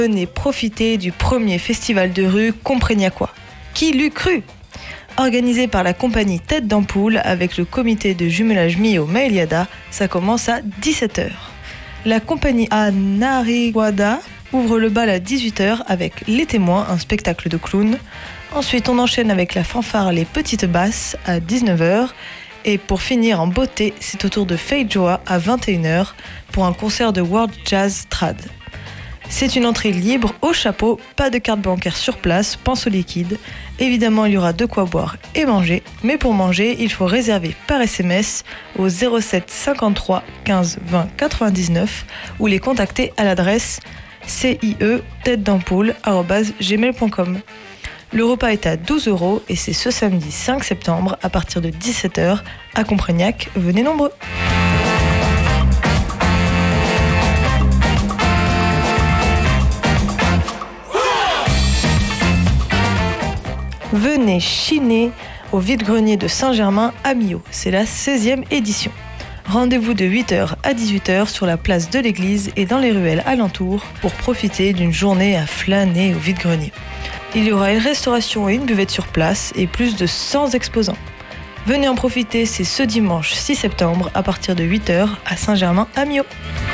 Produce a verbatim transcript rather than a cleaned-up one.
Venez profiter du premier festival de rue Comprégnacois. Qui l'eût cru ? Organisé par la compagnie Tête d'Ampoule avec le comité de jumelage Mio Maeliada, ça commence à dix-sept heures. La compagnie Anariguada ouvre le bal à dix-huit heures avec Les Témoins, un spectacle de clown. Ensuite, on enchaîne avec la fanfare Les Petites Basses à dix-neuf heures. Et pour finir en beauté, c'est au tour de Faith Joa à vingt et une heures pour un concert de World Jazz Trad. C'est une entrée libre au chapeau, pas de carte bancaire sur place, pense au liquide. Évidemment, il y aura de quoi boire et manger, mais pour manger, il faut réserver par S M S au zéro sept cinquante-trois quinze vingt quatre-vingt-dix-neuf ou les contacter à l'adresse c i e tête d'ampoule arobase gmail point com. Le repas est à douze euros et c'est ce samedi cinq septembre à partir de dix-sept heures à Comprégnac. Venez nombreux. Venez chiner au vide-grenier de Saint-Germain à Millau. C'est la seizième édition. Rendez-vous de huit heures à dix-huit heures sur la place de l'église et dans les ruelles alentours pour profiter d'une journée à flâner au vide-grenier. Il y aura une restauration et une buvette sur place et plus de cent exposants. Venez en profiter, c'est ce dimanche six septembre à partir de huit heures à Saint-Germain à Millau.